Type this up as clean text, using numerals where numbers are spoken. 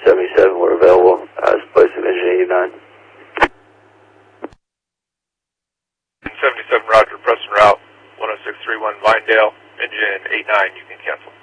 77, we're available as place of engine 89. 77, Roger, Preston route 10631 Vinedale, engine 89, you can cancel.